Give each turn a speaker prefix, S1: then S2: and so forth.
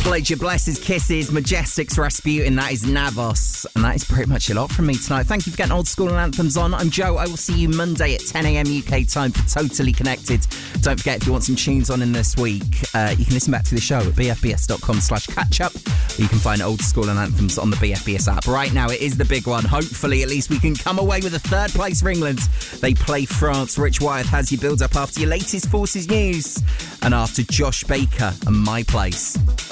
S1: Pledge Your Blessings, Kisses, Majestics, Rasputin. That is Navos. And that is pretty much a lot from me tonight. Thank you for getting Old School and Anthems on. I'm Joe. I will see you Monday at 10 a.m. UK time for Totally Connected. Don't forget, if you want some tunes on in this week, you can listen back to the show at bfbs.com/catch-up. You can find Old School and Anthems on the BFBS app. Right now, it is the big one. Hopefully, at least we can come away with a third place for England. They play France. Rich Wyeth has your build-up after your latest Forces news and after Josh Baker and My Place.